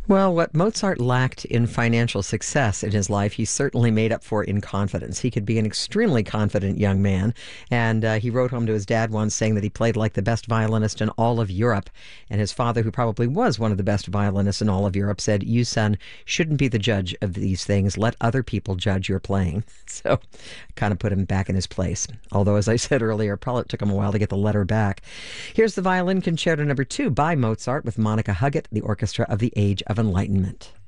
Well, what Mozart lacked in financial success in his life, he certainly made up for in confidence. He could be an extremely confident young man. And he wrote home to his dad once saying that he played like the best violinist in all of Europe. And his father, who probably was one of the best violinists in all of Europe, said, "You, son, shouldn't be the judge of these things. Let other people judge your playing." So kind of put him back in his place. Although, as I said earlier, probably took him a while to get the letter back. Here's the Violin Concerto Number 2 by Mozart with Monica Huggett, the Orchestra of the Age of Enlightenment.